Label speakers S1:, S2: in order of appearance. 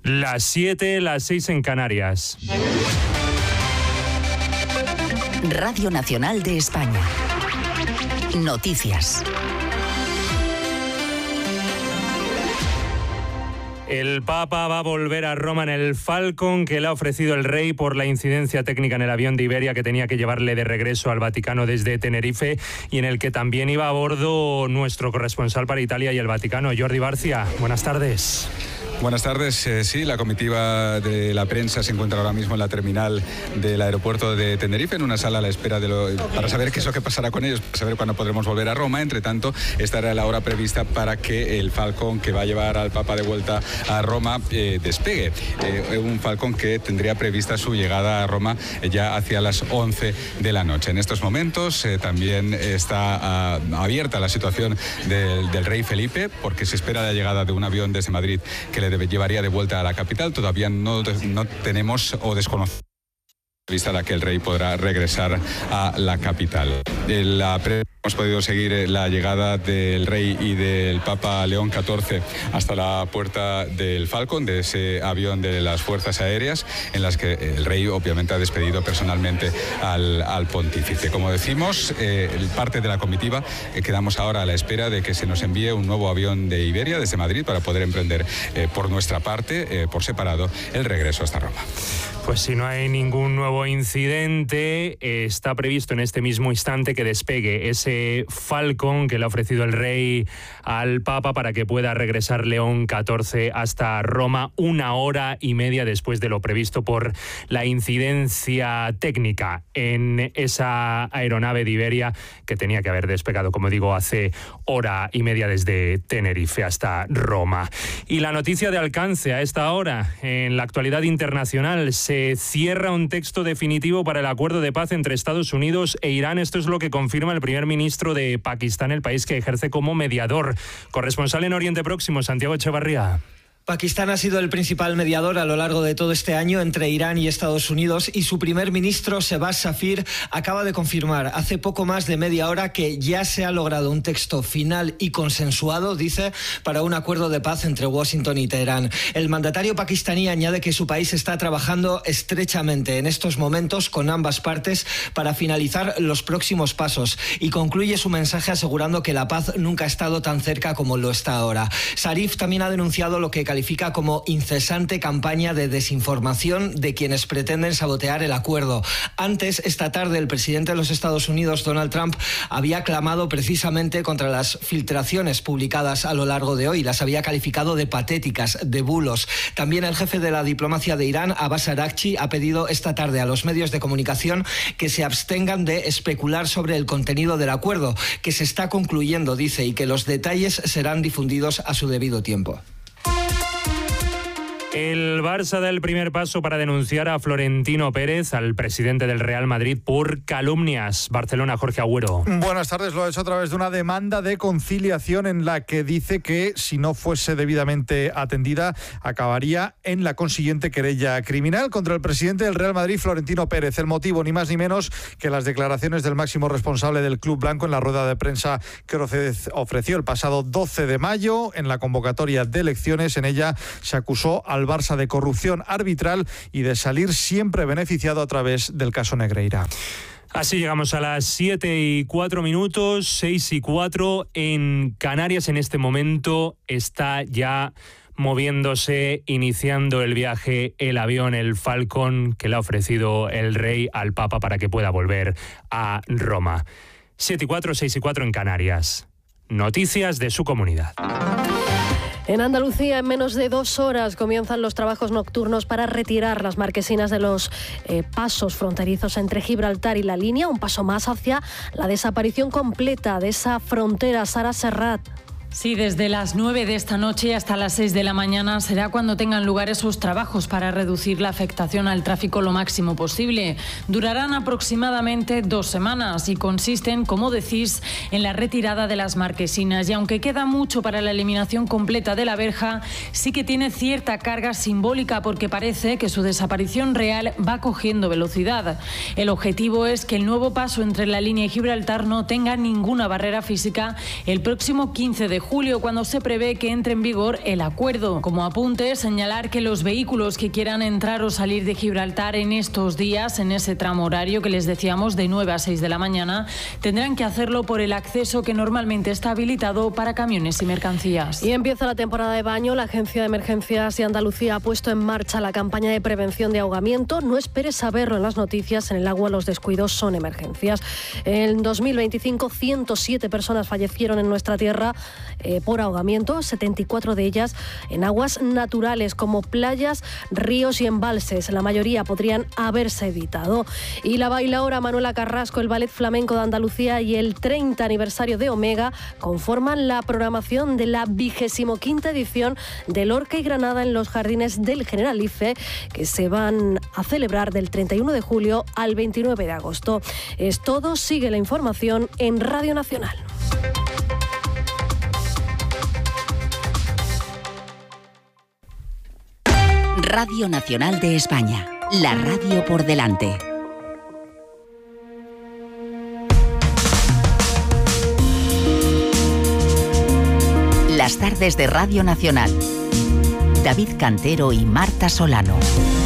S1: Las 7, las 6 en Canarias.
S2: Radio Nacional de España. Noticias.
S1: El Papa va a volver a Roma en el Falcon que le ha ofrecido el rey por la incidencia técnica en el avión de Iberia que tenía que llevarle de regreso al Vaticano desde Tenerife y en el que también iba a bordo nuestro corresponsal para Italia y el Vaticano, Jordi Barcia. Buenas tardes.
S3: Buenas tardes. Sí, la comitiva de la prensa se encuentra ahora mismo en la terminal del aeropuerto de Tenerife, en una sala a la espera para saber qué es lo que pasará con ellos, para saber cuándo podremos volver a Roma. Entre tanto, esta era la hora prevista para que el Falcon que va a llevar al Papa de vuelta a Roma despegue. Un Falcon que tendría prevista su llegada a Roma ya hacia las 11 de la noche. En estos momentos también está abierta la situación del rey Felipe, porque se espera la llegada de un avión desde Madrid que le llevaría de vuelta a la capital. Todavía no tenemos o desconocemos vista la que el rey podrá regresar a la capital. Hemos podido seguir la llegada del rey y del Papa León XIV hasta la puerta del Falcon, de ese avión de las Fuerzas Aéreas, en las que el rey obviamente ha despedido personalmente al pontífice. Como decimos, parte de la comitiva quedamos ahora a la espera de que se nos envíe un nuevo avión de Iberia desde Madrid para poder emprender por nuestra parte, por separado, el regreso hasta Roma.
S1: Pues si no hay ningún nuevo incidente, está previsto en este mismo instante que despegue ese Falcon que le ha ofrecido el rey al Papa para que pueda regresar León XIV hasta Roma 1 hora y media después de lo previsto por la incidencia técnica en esa aeronave de Iberia que tenía que haber despegado, como digo, hace 1 hora y media desde Tenerife hasta Roma. Y la noticia de alcance a esta hora en la actualidad internacional: se cierra un texto definitivo para el acuerdo de paz entre Estados Unidos e Irán. Esto es lo que confirma el primer ministro de Pakistán, el país que ejerce como mediador. Corresponsal en Oriente Próximo, Santiago Echevarría.
S4: Pakistán ha sido el principal mediador a lo largo de todo este año entre Irán y Estados Unidos y su primer ministro, Shehbaz Shafir, acaba de confirmar hace poco más de media hora que ya se ha logrado un texto final y consensuado, dice, para un acuerdo de paz entre Washington y Teherán. El mandatario pakistaní añade que su país está trabajando estrechamente en estos momentos con ambas partes para finalizar los próximos pasos y concluye su mensaje asegurando que la paz nunca ha estado tan cerca como lo está ahora. Sharif también ha denunciado lo que califica como incesante campaña de desinformación de quienes pretenden sabotear el acuerdo. Antes, esta tarde, el presidente de los Estados Unidos, Donald Trump, había clamado precisamente contra las filtraciones publicadas a lo largo de hoy. Las había calificado de patéticas, de bulos. También el jefe de la diplomacia de Irán, Abbas Araghchi, ha pedido esta tarde a los medios de comunicación que se abstengan de especular sobre el contenido del acuerdo, que se está concluyendo, dice, y que los detalles serán difundidos a su debido tiempo.
S1: El Barça da el primer paso para denunciar a Florentino Pérez, al presidente del Real Madrid, por calumnias. Barcelona, Jorge Agüero.
S5: Buenas tardes. Lo ha hecho a través de una demanda de conciliación en la que dice que si no fuese debidamente atendida acabaría en la consiguiente querella criminal contra el presidente del Real Madrid, Florentino Pérez. El motivo, ni más ni menos que las declaraciones del máximo responsable del club blanco en la rueda de prensa que ofreció el pasado 12 de mayo en la convocatoria de elecciones. En ella se acusó al Barça de corrupción arbitral y de salir siempre beneficiado a través del caso Negreira.
S1: Así llegamos a las 7:04, 6:04 en Canarias. En este momento está ya moviéndose, iniciando el viaje, el avión, el Falcon, que le ha ofrecido el rey al Papa para que pueda volver a Roma. 7:04, 6:04 en Canarias. Noticias de su comunidad.
S6: En Andalucía, en menos de 2 horas, comienzan los trabajos nocturnos para retirar las marquesinas de los pasos fronterizos entre Gibraltar y la línea, un paso más hacia la desaparición completa de esa frontera. Sara Serrat.
S7: Sí, desde las 9 de esta noche hasta las 6 de la mañana será cuando tengan lugar esos trabajos para reducir la afectación al tráfico lo máximo posible. Durarán aproximadamente 2 semanas y consisten, como decís, en la retirada de las marquesinas. Y aunque queda mucho para la eliminación completa de la verja, sí que tiene cierta carga simbólica porque parece que su desaparición real va cogiendo velocidad. El objetivo es que el nuevo paso entre la línea y Gibraltar no tenga ninguna barrera física el próximo 15 de de julio, cuando se prevé que entre en vigor el acuerdo. Como apunte, señalar que los vehículos que quieran entrar o salir de Gibraltar en estos días, en ese tramo horario que les decíamos de 9 a 6 de la mañana, tendrán que hacerlo por el acceso que normalmente está habilitado para camiones y mercancías.
S6: Y empieza la temporada de baño. La Agencia de Emergencias de Andalucía ha puesto en marcha la campaña de prevención de ahogamiento. No esperes saberlo en las noticias. En el agua los descuidos son emergencias. En 2025, 107 personas fallecieron en nuestra tierra por ahogamiento, 74 de ellas en aguas naturales como playas, ríos y embalses. La mayoría podrían haberse evitado. Y la bailaora Manuela Carrasco, el Ballet Flamenco de Andalucía y el 30 aniversario de Omega conforman la programación de la 25ª edición de Lorca y Granada en los jardines del Generalife, que se van a celebrar del 31 de julio al 29 de agosto. Es todo. Sigue la información en Radio Nacional.
S2: Radio Nacional de España, la radio por delante. Las tardes de Radio Nacional. David Cantero y Marta Solano.